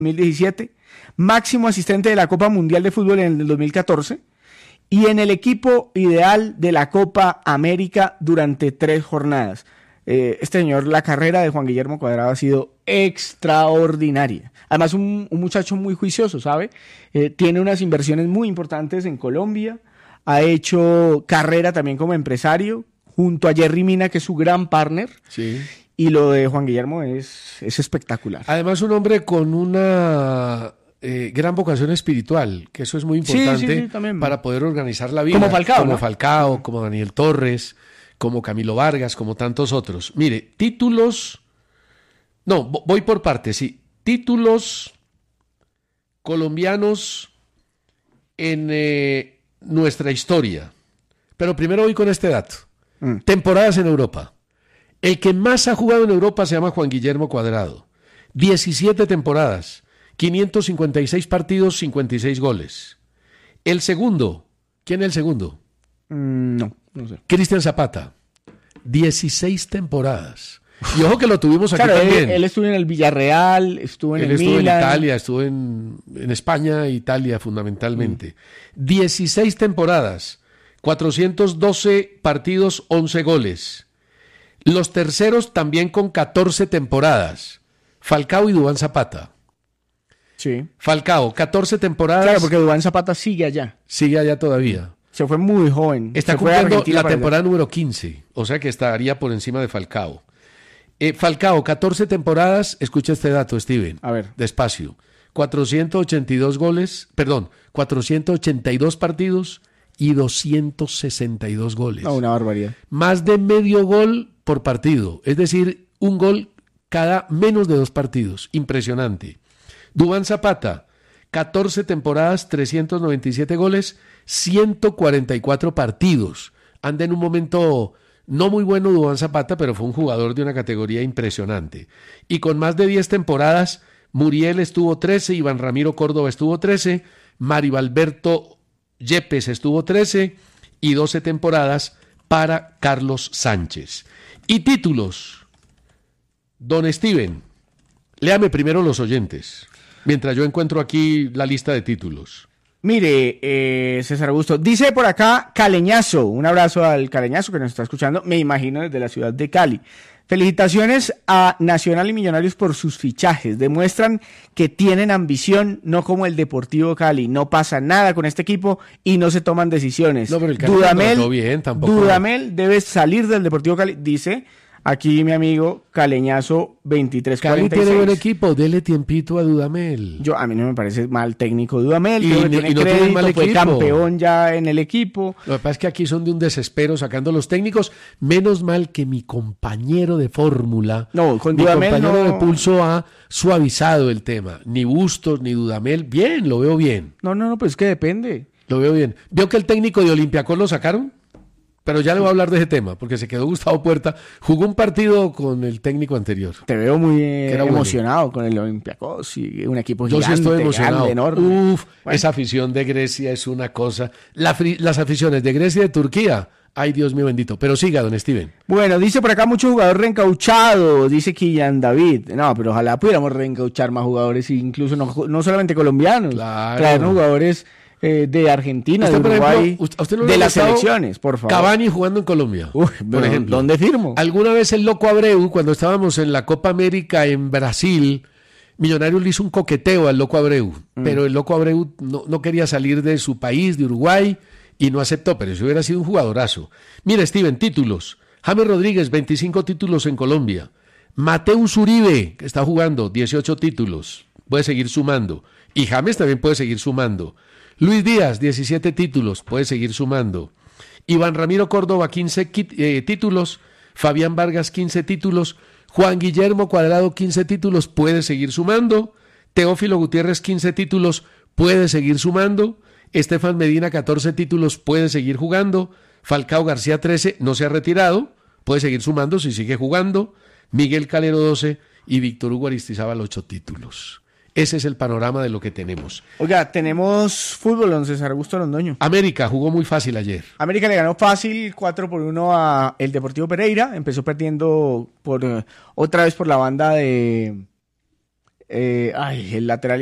2017, máximo asistente de la Copa Mundial de Fútbol en el 2014 y en el equipo ideal de la Copa América durante 3 jornadas. Este señor, la carrera de Juan Guillermo Cuadrado ha sido extraordinaria. Además, un muchacho muy juicioso, ¿sabe? Tiene unas inversiones muy importantes en Colombia, ha hecho carrera también como empresario, junto a Jerry Mina, que es su gran partner. Sí. Y lo de Juan Guillermo es espectacular. Además, un hombre con una gran vocación espiritual, que eso es muy importante para poder organizar la vida. Como Falcao, como ¿no? Falcao, como Daniel Torres, como Camilo Vargas, como tantos otros. Mire, títulos... No, voy por partes, sí. Títulos colombianos en nuestra historia. Pero primero voy con este dato. Temporadas en Europa. El que más ha jugado en Europa se llama Juan Guillermo Cuadrado. 17 temporadas, 556 partidos, 56 goles. El segundo, ¿quién es el segundo? No sé. Cristian Zapata, 16 temporadas. Y ojo que lo tuvimos aquí también. Él estuvo en el Villarreal, estuvo en el Milan. Él estuvo en Italia, estuvo en España e Italia fundamentalmente. 16 temporadas, 412 partidos, 11 goles. Los terceros también con 14 temporadas. Falcao y Duván Zapata. Sí. Falcao, 14 temporadas. Claro, porque Duván Zapata sigue allá. Sigue allá todavía. Se fue muy joven. Está cumpliendo la temporada número 15, o sea que estaría por encima de Falcao. Falcao, 14 temporadas, escucha este dato, Steven. A ver. Despacio. 482 partidos y 262 goles. No, una barbaridad. Más de medio gol por partido, es decir, un gol cada menos de 2 partidos. Impresionante. Duván Zapata, 14 temporadas, 397 goles, 144 partidos. Anda en un momento no muy bueno Duván Zapata, pero fue un jugador de una categoría impresionante. Y con más de 10 temporadas, Muriel estuvo 13, Iván Ramiro Córdoba estuvo 13, Marivalberto Yepes estuvo 13 y 12 temporadas para Carlos Sánchez. Y títulos. Don Steven, léame primero los oyentes, mientras yo encuentro aquí la lista de títulos. Mire, César Augusto, dice por acá Caleñazo, un abrazo al Caleñazo que nos está escuchando, me imagino desde la ciudad de Cali. Felicitaciones a Nacional y Millonarios por sus fichajes, demuestran que tienen ambición, no como el Deportivo Cali, no pasa nada con este equipo y no se toman decisiones. No, pero el Cali no bien, tampoco. Dudamel debe salir del Deportivo Cali, dice aquí mi amigo Caleñazo 2346. Cali tiene buen equipo, dele tiempito a Dudamel. A mí no me parece mal técnico Dudamel, y no tiene mal equipo. Fue campeón ya en el equipo. Lo que pasa es que aquí son de un desespero sacando los técnicos. Menos mal que mi compañero de fórmula, con mi Dudamel compañero de pulso ha suavizado el tema. Ni Bustos, ni Dudamel, bien, lo veo bien. No, pues es que depende. Lo veo bien. ¿Vio que el técnico de Olympiacos lo sacaron? Pero ya le voy a hablar de ese tema, porque se quedó Gustavo Puerta. Jugó un partido con el técnico anterior. Te veo muy emocionado con el Olympiacos y un equipo gigante. Yo sí estoy emocionado. Grande, enorme. Esa afición de Grecia es una cosa. Las aficiones de Grecia y de Turquía, ay Dios mío bendito. Pero siga, don Steven. Bueno, dice por acá mucho jugador reencauchado, dice Killian David. No, pero ojalá pudiéramos reencauchar más jugadores, incluso no solamente colombianos. Claro. Traernos jugadores de Argentina, de Uruguay, ¿usted no de las selecciones, por favor. Cavani jugando en Colombia, por ejemplo. ¿Dónde firmo? Alguna vez el Loco Abreu, cuando estábamos en la Copa América en Brasil, Millonarios le hizo un coqueteo al Loco Abreu, pero el Loco Abreu no quería salir de su país, de Uruguay, y no aceptó, pero eso hubiera sido un jugadorazo. Mira, Steven, títulos. James Rodríguez, 25 títulos en Colombia. Mateus Uribe, que está jugando, 18 títulos, puede seguir sumando. Y James también puede seguir sumando. Luis Díaz, 17 títulos, puede seguir sumando. Iván Ramiro Córdoba, 15 títulos. Fabián Vargas, 15 títulos. Juan Guillermo Cuadrado, 15 títulos, puede seguir sumando. Teófilo Gutiérrez, 15 títulos, puede seguir sumando. Estefan Medina, 14 títulos, puede seguir jugando. Falcao García, 13, no se ha retirado, puede seguir sumando si sigue jugando. Miguel Calero, 12 y Víctor Hugo Aristizábal, 8 títulos. Ese es el panorama de lo que tenemos. Oiga, tenemos fútbol, don César Augusto Londoño. América jugó muy fácil ayer. América le ganó fácil 4-1 a el Deportivo Pereira. Empezó perdiendo otra vez por la banda de el lateral